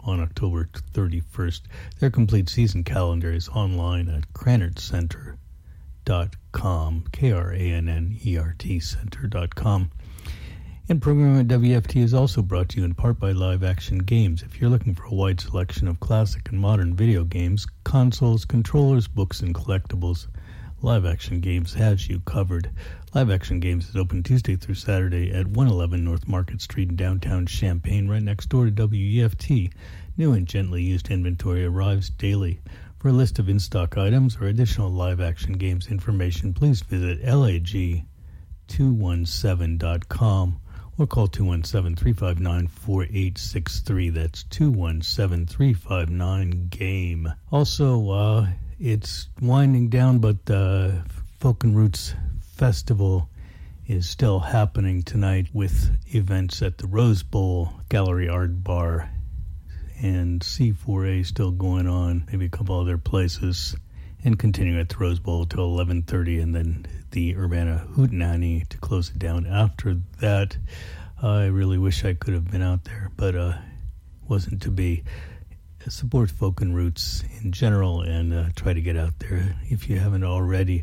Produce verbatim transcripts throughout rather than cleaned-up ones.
on October thirty-first. Their complete season calendar is online at Krannert Center dot com, K R A N N E R T Center dot com. And programming at W F T is also brought to you in part by Live Action Games. If you're looking for a wide selection of classic and modern video games, consoles, controllers, books, and collectibles, Live Action Games has you covered. Live Action Games is open Tuesday through Saturday at one eleven North Market Street in downtown Champaign, right next door to W E F T. New and gently used inventory arrives daily. For a list of in-stock items or additional Live Action Games information, please visit lag two one seven dot com or call two one seven, three five nine, four eight six three. That's two one seven, three five nine, GAME. Also, uh, it's winding down, but the uh, Folk and Roots Festival is still happening tonight with events at the Rose Bowl, Gallery Art Bar, and C four A still going on, maybe a couple other places, and continuing at the Rose Bowl till eleven thirty, and then the Urbana Hootenanny to close it down after that. I really wish I could have been out there, but uh, wasn't to be. Support Folk and Roots in general, and uh, try to get out there if you haven't already.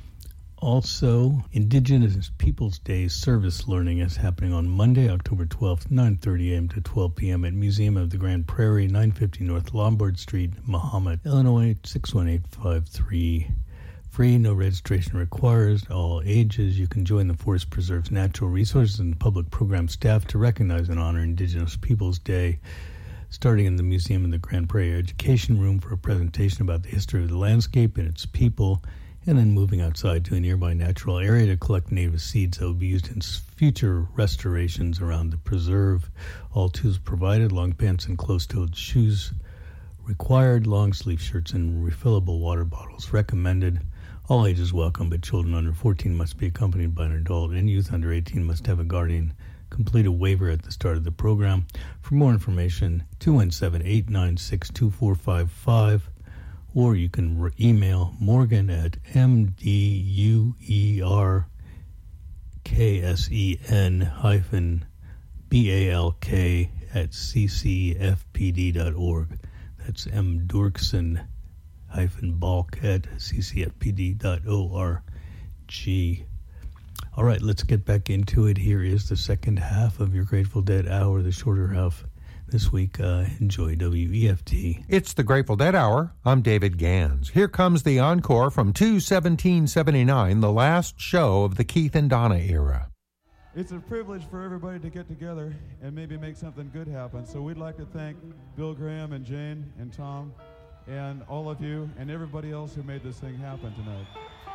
Also, Indigenous Peoples Day service learning is happening on Monday, October twelfth, nine thirty a.m. to twelve p.m. at Museum of the Grand Prairie, nine fifty North Lombard Street, Mahomet, Illinois, six one eight five three. Free, no registration required, all ages. You can join the Forest Preserve's Natural Resources and Public Program staff to recognize and honor Indigenous Peoples Day, starting in the Museum of the Grand Prairie Education Room for a presentation about the history of the landscape and its people, and then moving outside to a nearby natural area to collect native seeds that will be used in future restorations around the preserve. All tools provided, long pants and closed-toed shoes required, long-sleeve shirts and refillable water bottles recommended. All ages welcome, but children under fourteen must be accompanied by an adult, and youth under eighteen must have a guardian. Complete a waiver at the start of the program. For more information, two one seven, eight nine six, two four five five, or you can re- email Morgan at M D U E R K S E N hyphen B A L K at C C F P D dot org. That's M. Dorkson hyphen Balk at C C F P D dot org. All right, let's get back into it. Here is the second half of your Grateful Dead Hour, the shorter half this week. Uh, enjoy W E F T. It's the Grateful Dead Hour. I'm David Gans. Here comes the encore from two seventeen seventy-nine, the last show of the Keith and Donna era. It's a privilege for everybody to get together and maybe make something good happen. So we'd like to thank Bill Graham and Jane and Tom and all of you and everybody else who made this thing happen tonight.